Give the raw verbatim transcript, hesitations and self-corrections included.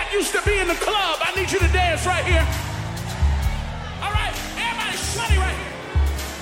used to be in the club. I need you to dance right here.